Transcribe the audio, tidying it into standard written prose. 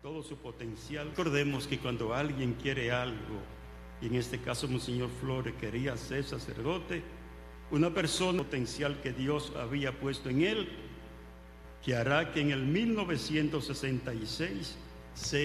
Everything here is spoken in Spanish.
todo su potencial. Recordemos que cuando alguien quiere algo, y en este caso Monseñor Flores quería ser sacerdote, una persona potencial que Dios había puesto en él, que hará que en el 1966 sea